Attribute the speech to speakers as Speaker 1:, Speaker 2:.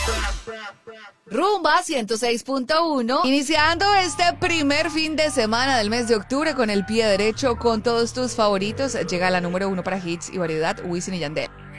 Speaker 1: Rumba 106.1, iniciando este primer fin de semana del mes de octubre con el pie derecho, con todos tus favoritos. Llega la número 1 para hits y variedad, Wisin y Yandel.